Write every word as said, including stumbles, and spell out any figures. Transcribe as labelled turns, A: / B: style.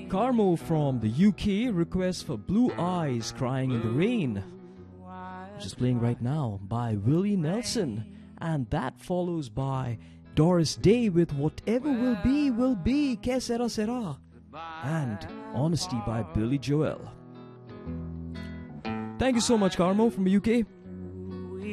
A: Carmo from the U K requests for Blue Eyes Crying in the Rain, which is playing right now by Willie Nelson. And that follows by Doris Day with Whatever Will Be, Will Be, Que Sera Sera, and Honesty by Billy Joel. Thank you so much, Carmo from the U K.